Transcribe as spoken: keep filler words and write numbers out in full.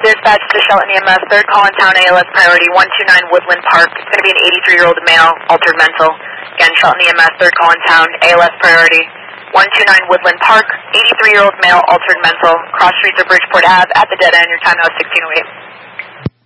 dispatch to Shelton E M S, third call in town, A L S priority, one two nine Woodland Park. It's going to be an eighty-three-year-old male, altered mental. Again, Shelton E M S, third call in town, A L S priority, one two nine Woodland Park, eighty-three-year-old male, altered mental. Cross streets of Bridgeport Ave at the dead end. Your time now is sixteen oh eight.